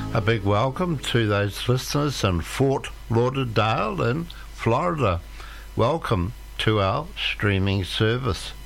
A big welcome to those listeners in Fort Lauderdale in Florida. Welcome to our streaming service.